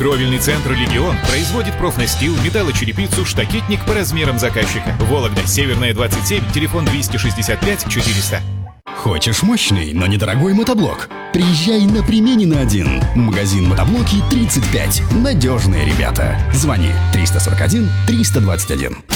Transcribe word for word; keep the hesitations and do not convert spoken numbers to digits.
Кровельный центр «Легион» производит профнастил, металлочерепицу, штакетник по размерам заказчика. Вологда, Северная, двадцать семь, телефон двести шестьдесят пять четыреста. Хочешь мощный, но недорогой мотоблок? Приезжай на Применина один. Магазин мотоблоки тридцать пять. Надежные ребята. Звони триста сорок один триста двадцать один.